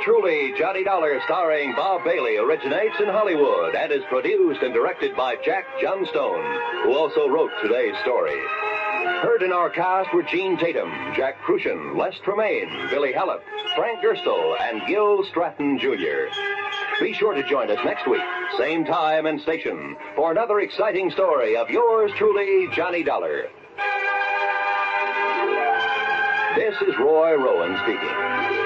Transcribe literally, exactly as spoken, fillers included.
truly, Johnny Dollar, starring Bob Bailey, originates in Hollywood and is produced and directed by Jack Johnstone, who also wrote today's story. Heard in our cast were Gene Tatum, Jack Crucian, Les Tremaine, Billy Hallett, Frank Gerstle, and Gil Stratton, Junior Be sure to join us next week, same time and station, for another exciting story of yours truly, Johnny Dollar. This is Roy Rowan speaking.